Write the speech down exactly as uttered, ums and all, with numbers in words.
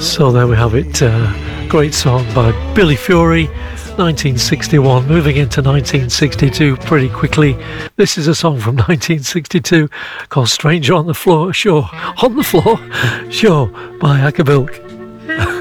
So there we have it. Uh, great song by Billy Fury, nineteen sixty-one. Moving into nineteen sixty-two pretty quickly. This is a song from nineteen sixty-two called Stranger on the Floor, Sure, on the Floor, Sure, by Acker Bilk.